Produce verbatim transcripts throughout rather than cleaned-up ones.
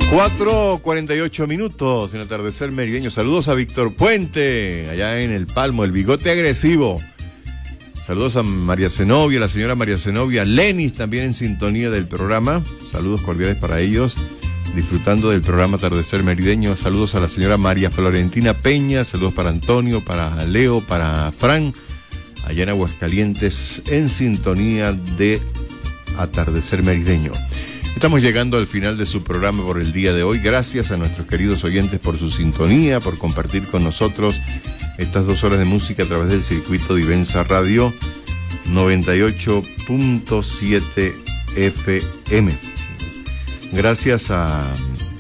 cuatro cuarenta y ocho minutos en atardecer merideño. Saludos a Víctor Puente, allá en El Palmo, el bigote agresivo. Saludos a María Zenobia, la señora María Zenobia Lenis, también en sintonía del programa. Saludos cordiales para ellos, disfrutando del programa Atardecer Merideño. Saludos a la señora María Florentina Peña, saludos para Antonio, para Leo, para Fran, allá en Aguascalientes, en sintonía de Atardecer Merideño. Estamos llegando al final de su programa por el día de hoy. Gracias a nuestros queridos oyentes por su sintonía, por compartir con nosotros estas dos horas de música a través del circuito de Divensa Radio noventa y ocho punto siete F M. Gracias a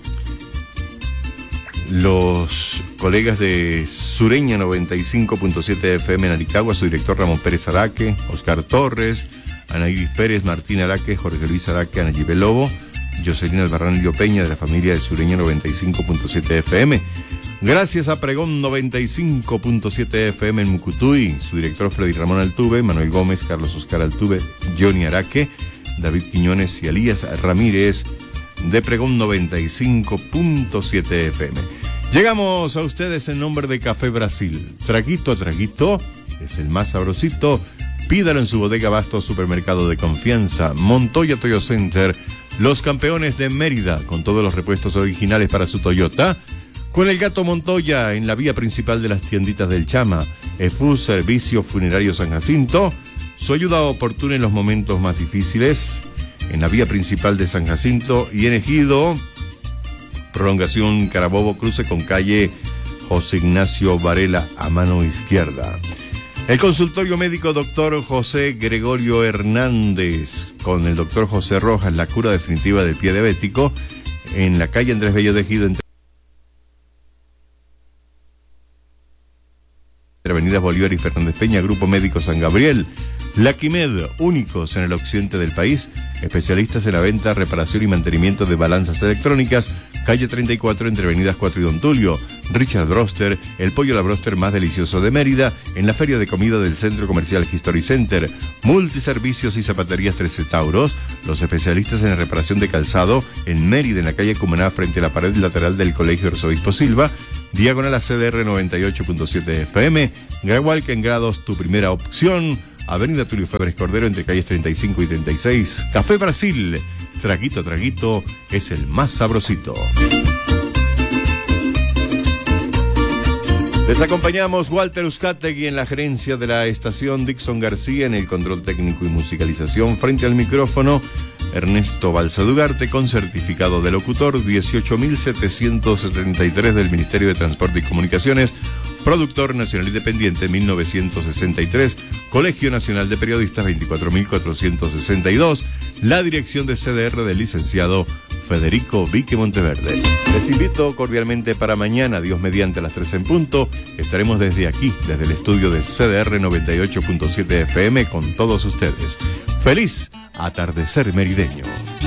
los colegas de Sureña noventa y cinco punto siete F M en Aricagua, su director Ramón Pérez Araque, Oscar Torres, Ana Iris Pérez, Martín Araque, Jorge Luis Araque, Ana Yibe Lobo, Jocelyn Albarrán Lío Peña, de la familia de Sureña noventa y cinco punto siete F M. Gracias a Pregón noventa y cinco punto siete F M en Mucutuy, su director Freddy Ramón Altuve, Manuel Gómez, Carlos Oscar Altuve, Johnny Araque, David Quiñones y Elías Ramírez, de Pregón noventa y cinco punto siete F M. Llegamos a ustedes en nombre de Café Brasil. Traguito a traguito, es el más sabrosito. Pídalo en su bodega Abasto, supermercado de confianza. Montoya Toyo Center, los campeones de Mérida, con todos los repuestos originales para su Toyota. Con el Gato Montoya, en la vía principal de las tienditas del Chama. E F U, Servicio Funerario San Jacinto. Su ayuda oportuna en los momentos más difíciles. En la vía principal de San Jacinto y en Ejido. Prolongación Carabobo, cruce con calle José Ignacio Varela a mano izquierda. El consultorio médico doctor José Gregorio Hernández, con el doctor José Rojas, la cura definitiva del pie diabético, en la calle Andrés Bello de Ejido, entre Avenidas Bolívar y Fernández Peña. Grupo Médico San Gabriel. La Quimed, únicos en el occidente del país, especialistas en la venta, reparación y mantenimiento de balanzas electrónicas, calle treinta y cuatro entre Avenidas cuatro y Don Tulio. Richard Broster, el pollo la broster más delicioso de Mérida, en la feria de comida del Centro Comercial History Center. Multiservicios y zapaterías trece Tauros, los especialistas en la reparación de calzado, en Mérida, en la calle Cumaná, frente a la pared lateral del Colegio Arzobispo Silva, diagonal a C D R noventa y ocho punto siete F M. Gradual en grados, tu primera opción. Avenida Tulio Febres Cordero, entre calles treinta y cinco y treinta y seis. Café Brasil, traguito a traguito, es el más sabrosito. Les acompañamos Walter Uzcategui en la gerencia de la estación, Dixon García en el control técnico y musicalización. Frente al micrófono, Ernesto Balsadugarte, con certificado de locutor dieciocho mil setecientos setenta y tres del Ministerio de Transporte y Comunicaciones, productor nacional independiente mil novecientos sesenta y tres, Colegio Nacional de Periodistas veinticuatro mil cuatrocientos sesenta y dos, la dirección de C D R del licenciado Federico Vique Monteverde. Les invito cordialmente para mañana, Dios mediante, a las tres en punto. Estaremos desde aquí, desde el estudio de C D R noventa y ocho punto siete F M con todos ustedes. ¡Feliz atardecer merideño!